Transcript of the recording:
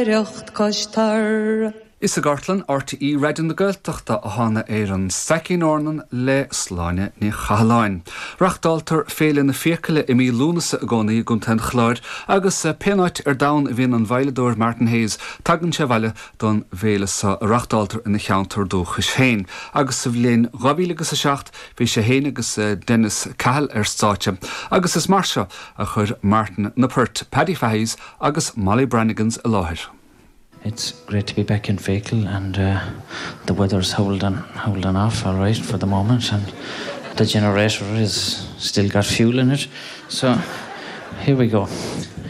Is a Gartlan RTE Redin the Gaeltachta a Hana Éireann Sakin Ornan le Sláine ní Chaláin. Rachtaltar féile na fécile I mí lúnasa a gcónaí guntain chláir agus peanait dawn bhíon an bhailedóir Martin Hayes tagann sé bhaile don bhéle sa rachtaltar in na cheantar dúchas féin. Agus sa bhléin ghabílagus a seacht bhí sé héine agus Dennis Cahill stáite. Agus is marsha a chur Martin na Pert, Paddy Fahey's agus Molly Brannigans a láthir. It's great to be back in Feakle, and the weather's holding off all right for the moment, and the generator is still got fuel in it, so here we go.